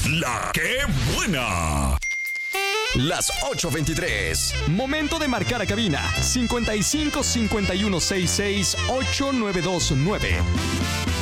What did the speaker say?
La que buena. Las 8:23. Momento de marcar a cabina 55 51 66 8929.